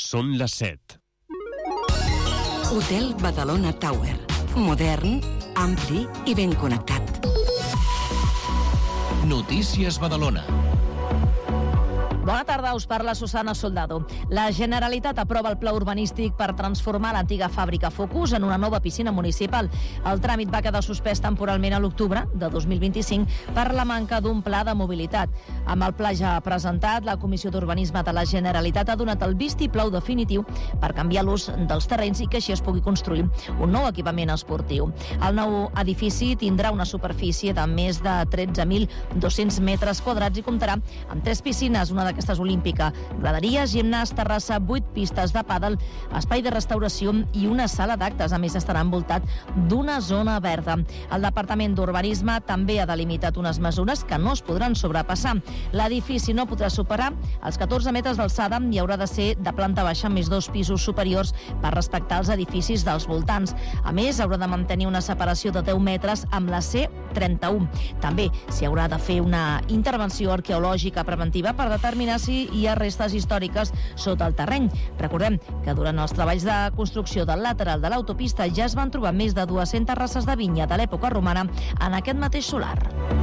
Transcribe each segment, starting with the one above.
Són les 7. Hotel Badalona Tower. Modern, ampli i ben connectat. Notícies Badalona. Bona tarda, us parla Susana Soldado. La Generalitat aprova el pla urbanístic per transformar l'antiga fàbrica Focus en una nova piscina municipal. El tràmit va quedar suspès temporalment a l'octubre de 2025 per la manca d'un pla de mobilitat. Amb el pla ja presentat, la Comissió d'Urbanisme de la Generalitat ha donat el vistiplau definitiu per canviar l'ús dels terrenys i que així es pugui construir un nou equipament esportiu. El nou edifici tindrà una superfície de més de 13.200 metres quadrats i comptarà amb 3 piscines, una d'aquestes olímpica, graderies, gimnàs, terrassa, 8 pistes de pàdel, espai de restauració i una sala d'actes. A més, estarà envoltat d'una zona verda. El Departament d'Urbanisme també ha delimitat unes mesures que no es podran sobrepassar. L'edifici no podrà superar els 14 metres d'alçada i haurà de ser de planta baixa amb més 2 pisos superiors per respectar els edificis dels voltants. A més, haurà de mantenir una separació de 10 metres amb la C31. També s'hi haurà de fer una intervenció arqueològica preventiva per determinar si hi ha restes històriques sota el terreny. Recordem que durant els treballs de construcció del lateral de l'autopista ja es van trobar més de 200 races de vinya de l'època romana en aquest mateix solar.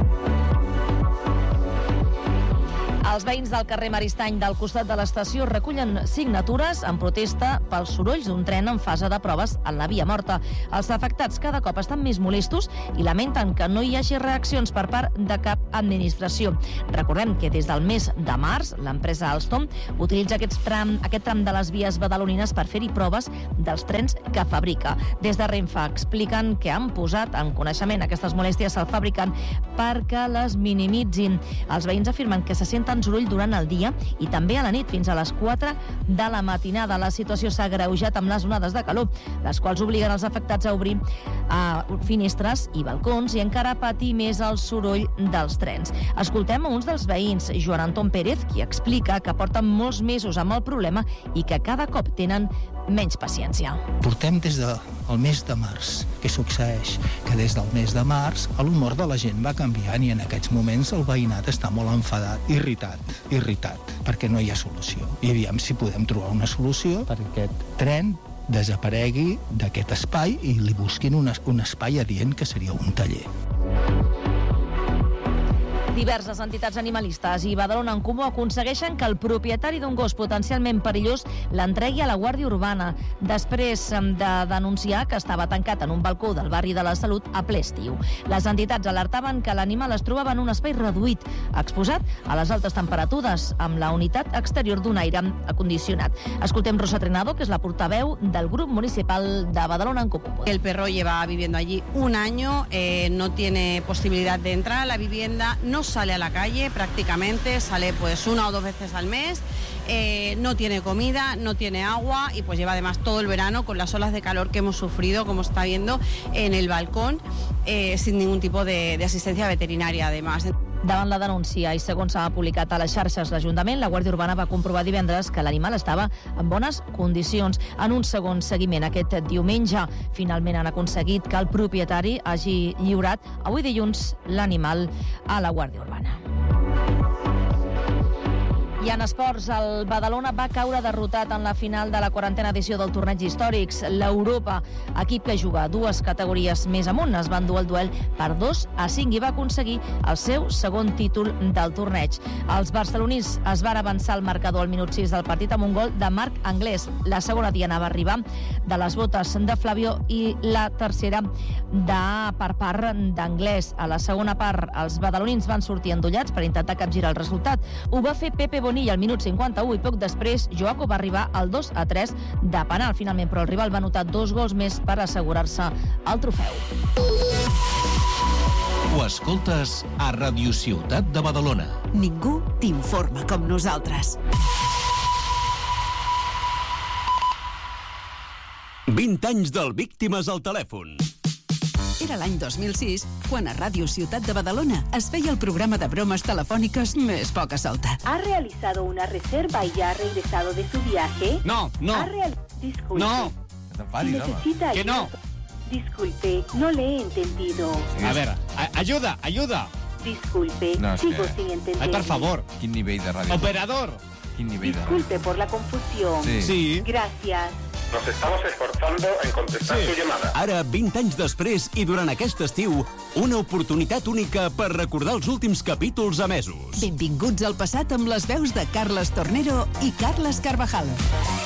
Els veïns del carrer Maristany del costat de l'estació recullen signatures en protesta pels sorolls d'un tren en fase de proves en la via morta. Els afectats cada cop estan més molestos i lamenten que no hi hagi reaccions per part de cap administració. Recordem que des del mes de març l'empresa Alstom utilitza aquest tram de les vies badalonines per fer-hi proves dels trens que fabrica. Des de Renfe expliquen que han posat en coneixement aquestes molèsties al fabricant perquè les minimitzin. Els veïns afirmen que se senten soroll durant el dia i també a la nit fins a les 4 de la matinada. La situació s'ha agreujat amb les onades de calor, les quals obliguen els afectats a obrir finestres i balcons i encara patir més el soroll dels trens. Escoltem a uns dels veïns, Joan Anton Pérez, qui explica que porten molts mesos amb el problema i que cada cop tenen menys paciència. Portem des del mes de març. Què succeeix? Que des del mes de març l'humor de la gent va canviant i en aquests moments el veïnat està molt enfadat, irritat, perquè no hi ha solució. I aviam si podem trobar una solució perquè aquest tren desaparegui d'aquest espai i li busquin un espai adient que seria un taller. Diverses entitats animalistes i Badalona en Comú aconsegueixen que el propietari d'un gos potencialment perillós l'entregui a la Guàrdia Urbana després de denunciar que estava tancat en un balcó del barri de la Salut a ple estiu. Les entitats alertaven que l'animal es trobava en un espai reduït, exposat a les altes temperatures, amb la unitat exterior d'un aire acondicionat. Escoltem Rosa Trenado, que és la portaveu del grup municipal de Badalona en Comú. El perro lleva viviendo allí un año, no tiene posibilidad de entrar a la vivienda, no sale a la calle prácticamente, sale pues 1 o 2 veces al mes, no tiene comida, no tiene agua y pues lleva además todo el verano con las olas de calor que hemos sufrido, como está viendo, en el balcón, sin ningún tipo de asistencia veterinaria además. Davant la denúncia i segons s'ha publicat a les xarxes l'Ajuntament, la Guàrdia Urbana va comprovar divendres que l'animal estava en bones condicions. En un segon seguiment aquest diumenge, finalment han aconseguit que el propietari hagi lliurat avui dilluns l'animal a la Guàrdia Urbana. I en esports, el Badalona va caure derrotat en la final de la 40a edició del torneig històrics. L'Europa, equip que juga 2 categories més amunt, es va endur el duel per 2-5 i va aconseguir el seu segon títol del torneig. Els barcelonins es van avançar al marcador al minut 6 del partit amb un gol de Marc Anglès. La segona diana va arribar de les botes de Flavio i la tercera per part d'Anglès. A la segona part, els badalonins van sortir endollats per intentar capgirar el resultat. Ho va fer Pepe Bonilla al minut 51 i poc després Joaco va arribar al 2-3 de penal. Finalment, però el rival va anotar 2 gols més per assegurar-se el trofeu. Ho escoltes a Radio Ciutat de Badalona. Ningú t'informa com nosaltres. 20 anys del Víctimes al telèfon. Era l'any 2006, quan a Ràdio Ciutat de Badalona es feia el programa de bromes telefòniques més poca solta. ¿Ha realizado una reserva y ya ha regresado de su viaje? No. Disculpe. No. Necesita Que no. Disculpe, no le he entendido. A veure, ayuda. Disculpe, No, és sigo que- sin entender. Ai, per favor. Quin nivell de ràdio? Operador. Disculpe por la confusión. Sí. Gracias. Nos estamos esforzando en contestar su llamada. Ara, 20 anys després i durant aquest estiu, una oportunitat única per recordar els últims capítols emesos. Benvinguts al passat amb les veus de Carles Tornero i Carles Carvajal.